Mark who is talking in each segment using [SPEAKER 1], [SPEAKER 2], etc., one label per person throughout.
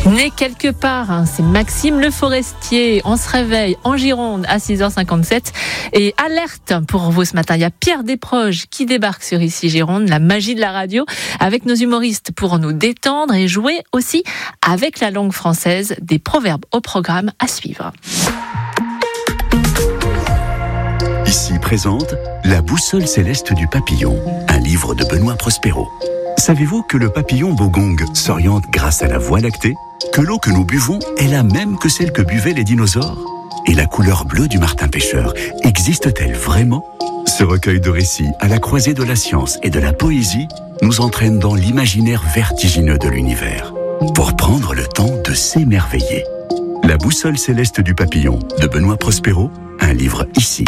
[SPEAKER 1] Né quelque part, c'est Maxime Le Forestier. On se réveille en Gironde à 6h57 et alerte pour vous ce matin. Il y a Pierre Desproges qui débarque sur Ici Gironde, la magie de la radio, avec nos humoristes pour nous détendre et jouer aussi avec la langue française. Des proverbes au programme à suivre.
[SPEAKER 2] Ici présente La boussole céleste du papillon, un livre de Benoît Prospero. Savez-vous que le papillon bogong s'oriente grâce à la Voie lactée ? Que l'eau que nous buvons est la même que celle que buvaient les dinosaures ? Et la couleur bleue du martin pêcheur existe-t-elle vraiment ? Ce recueil de récits à la croisée de la science et de la poésie nous entraîne dans l'imaginaire vertigineux de l'univers pour prendre le temps de s'émerveiller. La boussole céleste du papillon de Benoît Prospero, un livre Ici.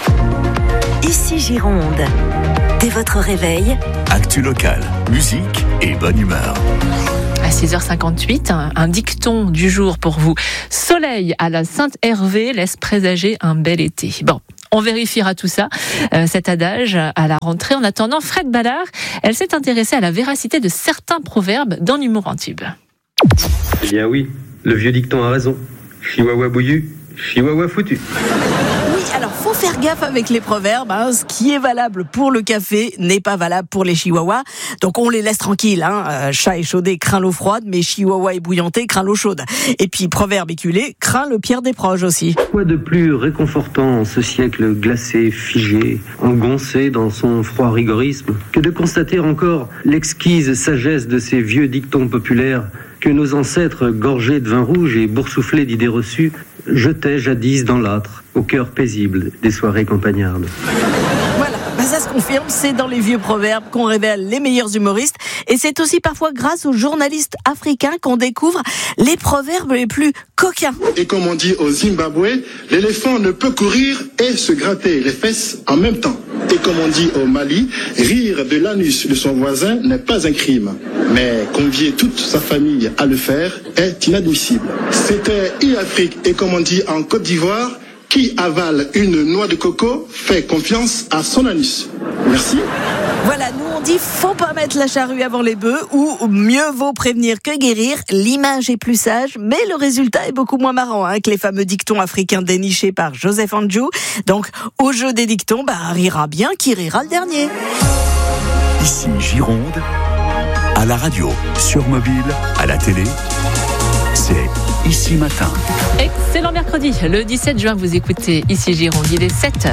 [SPEAKER 3] Ici Gironde. Dès votre réveil,
[SPEAKER 2] Actu locale, musique et bonne humeur.
[SPEAKER 1] À 6h58, un dicton du jour pour vous. Soleil à la Sainte-Hervé laisse présager un bel été. Bon, on vérifiera tout ça, cet adage à la rentrée. En attendant, Fred Ballard, elle s'est intéressée à la véracité de certains proverbes dans l'humour en tube.
[SPEAKER 4] Eh bien oui, le vieux dicton a raison. Chihuahua bouillu, chihuahua foutu.
[SPEAKER 5] Alors, faut faire gaffe avec les proverbes. Ce qui est valable pour le café n'est pas valable pour les chihuahuas. Donc, on les laisse tranquilles. Chat échaudé craint l'eau froide, mais chihuahua ébouillanté craint l'eau chaude. Et puis, proverbe éculé craint le Pierre Desproges aussi.
[SPEAKER 4] Quoi de plus réconfortant en ce siècle glacé, figé, engoncé dans son froid rigorisme, que de constater encore l'exquise sagesse de ces vieux dictons populaires que nos ancêtres, gorgés de vin rouge et boursouflés d'idées reçues, jetaient jadis dans l'âtre, au cœur paisible des soirées campagnardes.
[SPEAKER 5] Voilà, ça se confirme, c'est dans les vieux proverbes qu'on révèle les meilleurs humoristes, et c'est aussi parfois grâce aux journalistes africains qu'on découvre les proverbes les plus coquins.
[SPEAKER 6] Et comme on dit au Zimbabwe, l'éléphant ne peut courir et se gratter les fesses en même temps. Et comme on dit au Mali, rire de l'anus de son voisin n'est pas un crime. Mais convier toute sa famille à le faire est inadmissible. C'était e-Afrique et comme on dit en Côte d'Ivoire, qui avale une noix de coco fait confiance à son anus. Merci.
[SPEAKER 5] Voilà, nous on dit faut pas mettre la charrue avant les bœufs ou mieux vaut prévenir que guérir. L'image est plus sage, mais le résultat est beaucoup moins marrant que les fameux dictons africains dénichés par Joseph Andjou. Donc au jeu des dictons, rira bien qui rira le dernier.
[SPEAKER 2] Ici Gironde, à la radio, sur mobile, à la télé, c'est Ici Matin.
[SPEAKER 1] Excellent mercredi, le 17 juin, vous écoutez Ici Gironde, il est 7h.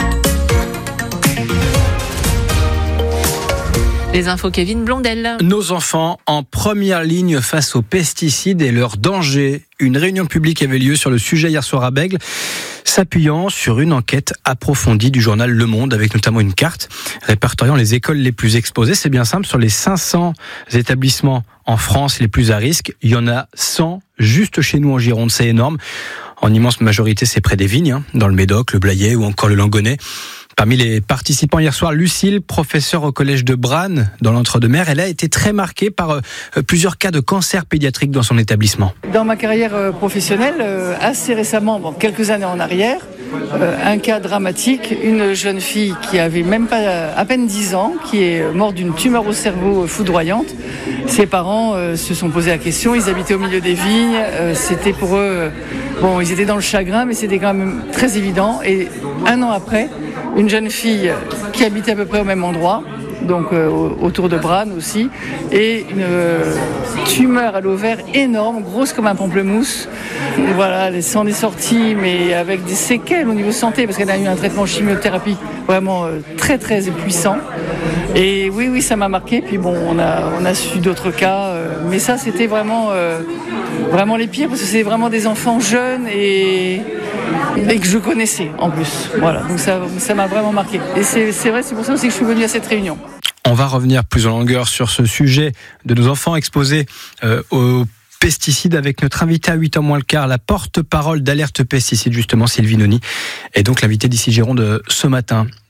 [SPEAKER 1] Les infos Kevin Blondel.
[SPEAKER 7] Nos enfants en première ligne face aux pesticides et leurs dangers. Une réunion publique avait lieu sur le sujet hier soir à Bègles, s'appuyant sur une enquête approfondie du journal Le Monde, avec notamment une carte répertoriant les écoles les plus exposées. C'est bien simple, sur les 500 établissements en France les plus à risque, il y en a 100 juste chez nous en Gironde, c'est énorme. En immense majorité, c'est près des vignes, dans le Médoc, le Blayais ou encore le Langonnet. Parmi les participants hier soir, Lucille, professeure au collège de Branne, dans l'Entre-deux-Mers, elle a été très marquée par plusieurs cas de cancer pédiatrique dans son établissement.
[SPEAKER 8] Dans ma carrière professionnelle, assez récemment, quelques années en arrière, un cas dramatique, une jeune fille qui avait même pas à peine 10 ans, qui est morte d'une tumeur au cerveau foudroyante. Ses parents se sont posé la question, ils habitaient au milieu des vignes, c'était pour eux, ils étaient dans le chagrin, mais c'était quand même très évident. Et un an après, une jeune fille qui habitait à peu près au même endroit, donc autour de Branne aussi, et une tumeur à l'ovaire énorme, grosse comme un pamplemousse. Et voilà, elle s'en est sortie, mais avec des séquelles au niveau santé, parce qu'elle a eu un traitement chimiothérapie vraiment très très puissant. Et oui, ça m'a marqué. Puis on a su d'autres cas, mais ça c'était vraiment les pires, parce que c'est vraiment des enfants jeunes et que je connaissais en plus. Voilà, donc ça m'a vraiment marqué. Et c'est vrai, c'est pour ça aussi que je suis venue à cette réunion.
[SPEAKER 7] On va revenir plus en longueur sur ce sujet de nos enfants exposés aux pesticides avec notre invité à 8h moins le quart, la porte-parole d'Alerte Pesticides, justement, Sylvie Noni, et donc l'invité d'Ici Gironde ce matin.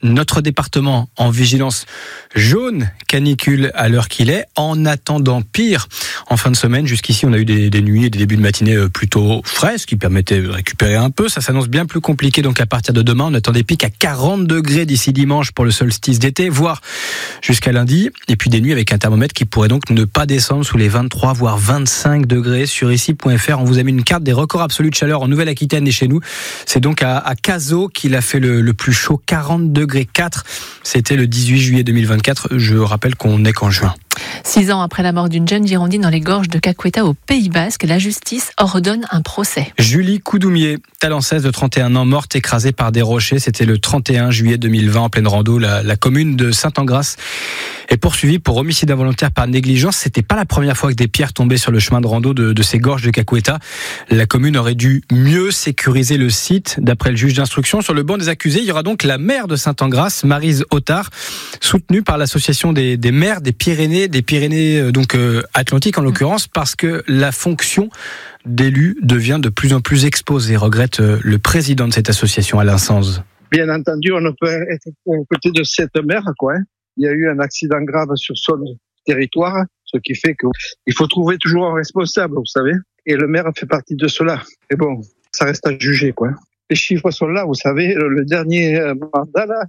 [SPEAKER 7] notre département en vigilance jaune canicule à l'heure qu'il est, en attendant pire en fin de semaine. Jusqu'ici, on a eu des nuits et des débuts de matinée plutôt fraises qui permettaient de récupérer un peu. Ça s'annonce bien plus compliqué, donc à partir de demain, on attend des pics à 40 degrés d'ici dimanche pour le solstice d'été, voire jusqu'à lundi. Et puis des nuits avec un thermomètre qui pourrait donc ne pas descendre sous les 23 voire 25 degrés. Sur ici.fr, on vous a mis une carte des records absolus de chaleur en Nouvelle-Aquitaine et chez nous. C'est donc à Cazaux qu'il a fait le plus chaud, 40 degrés 4. C'était le 18 juillet 2024. Je rappelle qu'on n'est qu'en juin.
[SPEAKER 1] 6 ans après la mort d'une jeune girondine dans les gorges de Caqueta au Pays Basque, la justice ordonne un procès.
[SPEAKER 7] Julie Coudoumier, talenceuse de 31 ans, morte écrasée par des rochers. C'était le 31 juillet 2020 en pleine rando. La commune de Saint-Angras est poursuivie pour homicide involontaire par négligence. C'était pas la première fois que des pierres tombaient sur le chemin de rando de ces gorges de Caqueta. La commune aurait dû mieux sécuriser le site. D'après le juge d'instruction, sur le banc des accusés, il y aura donc la maire de Saint-Angras, Maryse Ottard, soutenue par l'association des maires des Pyrénées donc Atlantiques en l'occurrence, parce que la fonction d'élu devient de plus en plus exposée, regrette le président de cette association, Alain Sanz.
[SPEAKER 9] Bien entendu, on ne peut être aux côtés de cette mère, quoi. Il y a eu un accident grave sur son territoire, ce qui fait qu'il faut trouver toujours un responsable, vous savez. Et le maire fait partie de cela. Et bon, ça reste à juger, quoi. Les chiffres sont là, vous savez, le dernier mandat, là,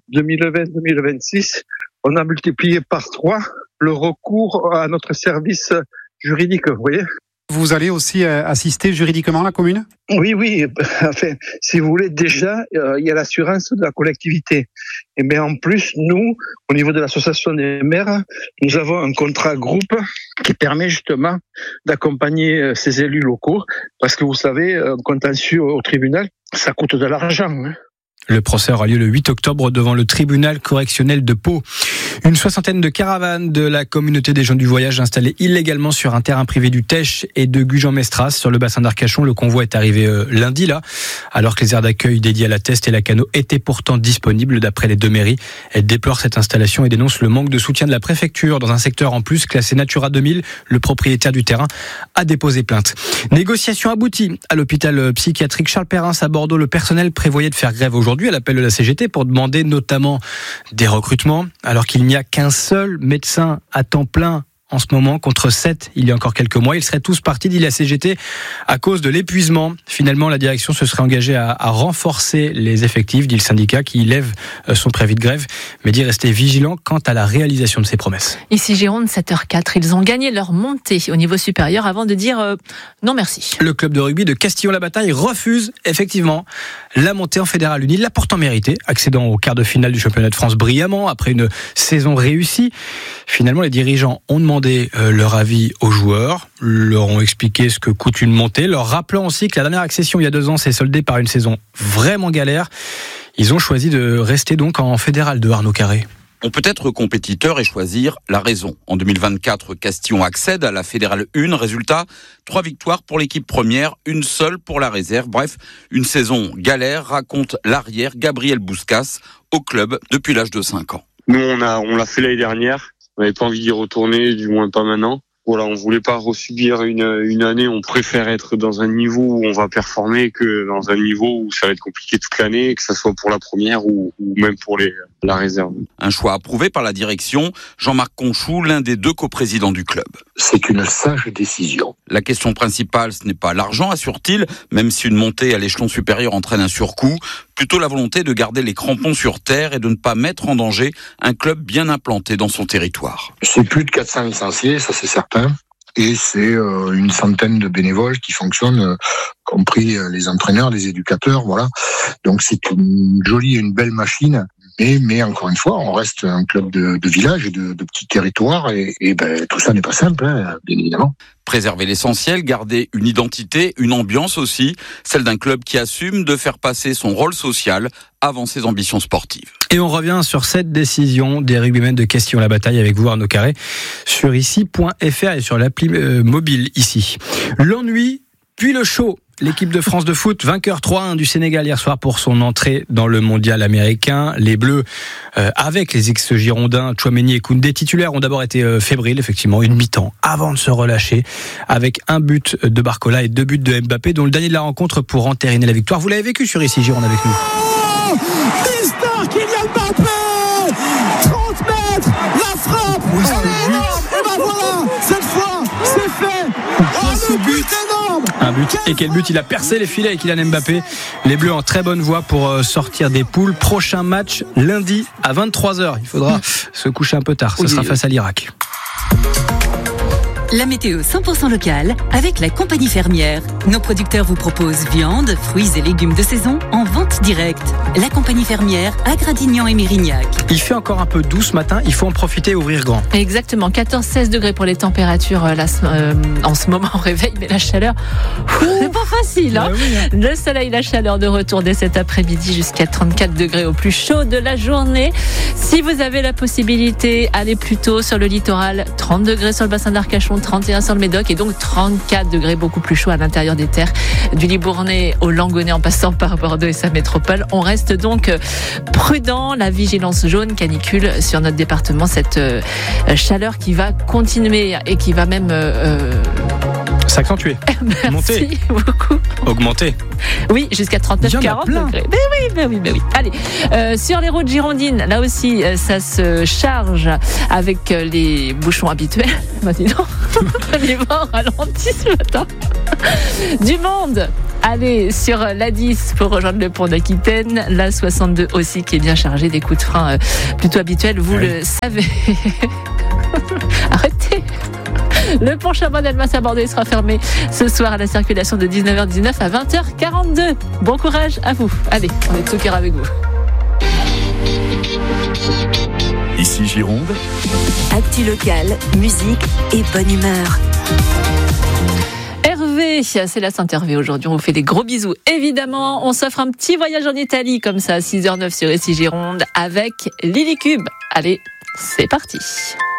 [SPEAKER 9] 2020-2026, on a multiplié par 3 le recours à notre service juridique, vous voyez.
[SPEAKER 10] Vous allez aussi assister juridiquement la commune ?
[SPEAKER 9] Oui. Enfin, si vous voulez, déjà, il y a l'assurance de la collectivité. Et bien en plus, nous, au niveau de l'association des maires, nous avons un contrat groupe qui permet justement d'accompagner ces élus locaux. Parce que vous savez, un contentieux au tribunal, ça coûte de l'argent, hein.
[SPEAKER 7] Le procès aura lieu le 8 octobre devant le tribunal correctionnel de Pau. Une soixantaine de caravanes de la communauté des gens du voyage installées illégalement sur un terrain privé du Tech et de Gujan-Mestras sur le bassin d'Arcachon. Le convoi est arrivé lundi là, alors que les aires d'accueil dédiées à la Teste et la Cano étaient pourtant disponibles d'après les deux mairies. Elles déplorent cette installation et dénoncent le manque de soutien de la préfecture dans un secteur en plus classé Natura 2000. Le propriétaire du terrain a déposé plainte. Négociation aboutie à l'hôpital psychiatrique Charles Perrin à Bordeaux. Le personnel prévoyait de faire grève aujourd'hui à l'appel de la CGT pour demander notamment des recrutements, alors qu'il n'y a qu'un seul médecin à temps plein en ce moment, contre 7 il y a encore quelques mois. Ils seraient tous partis, dit la CGT, à cause de l'épuisement. Finalement, la direction se serait engagée à renforcer les effectifs, dit le syndicat, qui lève son préavis de grève, mais dit rester vigilant quant à la réalisation de ses promesses.
[SPEAKER 1] Ici Gironde, 7h04, ils ont gagné leur montée au niveau supérieur avant de dire non merci.
[SPEAKER 7] Le club de rugby de Castillon-la-Bataille refuse effectivement la montée en Fédéral 1. Il l'a pourtant mérité, accédant au quart de finale du championnat de France brillamment, après une saison réussie. Finalement, les dirigeants ont demandé leur avis aux joueurs, leur ont expliqué ce que coûte une montée, leur rappelant aussi que la dernière accession il y a 2 ans s'est soldée par une saison vraiment galère. Ils ont choisi de rester donc en Fédéral 2, Arnaud Carré.
[SPEAKER 11] On peut être compétiteur et choisir la raison. En 2024, Castillon accède à la Fédérale 1. Résultat, 3 victoires pour l'équipe première, 1 seule pour la réserve. Bref, une saison galère, raconte l'arrière Gabriel Bouscas au club depuis l'âge de 5 ans.
[SPEAKER 12] Nous, on l'a fait l'année dernière. On n'avait pas envie d'y retourner, du moins pas maintenant. Voilà, on voulait pas resubir une année. On préfère être dans un niveau où on va performer que dans un niveau où ça va être compliqué toute l'année, que ça soit pour la première ou même pour la réserve.
[SPEAKER 11] Un choix approuvé par la direction. Jean-Marc Conchou, l'un des 2 coprésidents du club.
[SPEAKER 13] C'est une sage décision.
[SPEAKER 11] La question principale, ce n'est pas l'argent, assure-t-il, même si une montée à l'échelon supérieur entraîne un surcoût. Plutôt la volonté de garder les crampons sur terre et de ne pas mettre en danger un club bien implanté dans son territoire.
[SPEAKER 13] C'est plus de 400 licenciés, ça c'est certain. Et c'est une centaine de bénévoles qui fonctionnent, compris les entraîneurs, les éducateurs, voilà. Donc c'est une jolie et une belle machine. Mais encore une fois, on reste un club de village et de petits territoires et tout ça n'est pas simple, hein, bien évidemment.
[SPEAKER 11] Préserver l'essentiel, garder une identité, une ambiance aussi, celle d'un club qui assume de faire passer son rôle social avant ses ambitions sportives.
[SPEAKER 7] Et on revient sur cette décision des rugbymen de Castillon-la-Bataille avec vous, Arnaud Carré, sur ici.fr et sur l'appli mobile ici. L'ennui, puis le show. L'équipe de France de foot, vainqueur 3-1 du Sénégal hier soir pour son entrée dans le mondial américain. Les Bleus, avec les ex-girondins Tchouaméni et Koundé titulaires, ont d'abord été fébriles, effectivement, une mi-temps avant de se relâcher, avec un but de Barcola et 2 buts de Mbappé, dont le dernier de la rencontre pour entériner la victoire. Vous l'avez vécu sur Ici Gironde avec nous.
[SPEAKER 14] Mister Kylian Mbappé
[SPEAKER 7] Un but, et quel but, il a percé les filets avec Kylian Mbappé. Les Bleus en très bonne voie pour sortir des poules. Prochain match lundi à 23h. Il faudra se coucher un peu tard, ce sera face à l'Irak.
[SPEAKER 14] La météo 100% locale avec la compagnie fermière. Nos producteurs vous proposent viande, fruits et légumes de saison en vente directe. La compagnie fermière à Gradignan et Mérignac.
[SPEAKER 7] Il fait encore un peu doux ce matin, il faut en profiter et ouvrir grand.
[SPEAKER 1] Exactement, 14-16 degrés pour les températures en ce moment au réveil, mais la chaleur, c'est pas facile. Hein, le soleil, la chaleur de retour dès cet après-midi jusqu'à 34 degrés au plus chaud de la journée. Si vous avez la possibilité, allez plutôt sur le littoral, 30 degrés sur le bassin d'Arcachon, 31 sur le Médoc et donc 34 degrés beaucoup plus chaud à l'intérieur des terres du Libournais au Langonnet en passant par Bordeaux et sa métropole. On reste donc prudent, la vigilance jaune canicule sur notre département, cette chaleur qui va continuer et qui va même
[SPEAKER 7] s'accentuer.
[SPEAKER 1] Merci beaucoup.
[SPEAKER 7] Augmenter.
[SPEAKER 1] Oui, jusqu'à 39-40 degrés. Mais oui. Allez, sur les routes girondines, là aussi, ça se charge avec les bouchons habituels. Maintenant, les vents ralentissent ce matin. Du monde. Allez sur la 10 pour rejoindre le pont d'Aquitaine, la 62 aussi qui est bien chargée, des coups de frein plutôt habituels, vous le savez. Arrêtez. Le pont Chabot-Delmas à Bordeaux sera fermé ce soir à la circulation de 19h19 à 20h42. Bon courage à vous. Allez, on est de tout cœur avec vous.
[SPEAKER 2] Ici Gironde.
[SPEAKER 3] Actu locale, musique et bonne humeur.
[SPEAKER 1] Hervé, c'est la Saint-Hervé aujourd'hui. On vous fait des gros bisous. Évidemment, on s'offre un petit voyage en Italie comme ça à 6h09 sur Ici Gironde avec Lily Cube. Allez, c'est parti.